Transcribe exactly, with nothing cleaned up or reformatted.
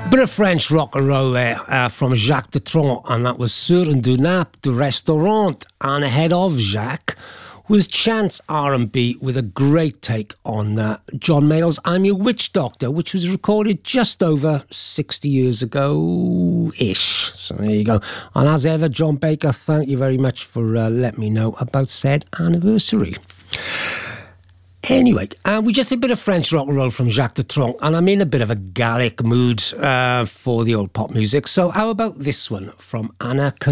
Bit of French rock and roll there uh, from Jacques Dutronc, and that was Sur une nappe de restaurant. And ahead of Jacques was Chance R and B with a great take on uh, John Mayall's I'm Your Witch Doctor, which was recorded just over sixty years ago-ish. So there you go. And as ever, John Baker, thank you very much for uh, letting me know about said anniversary. Anyway, uh, we just did a bit of French rock and roll from Jacques Dutronc, and I'm in a bit of a Gallic mood uh, for the old pop music. So how about this one from Anna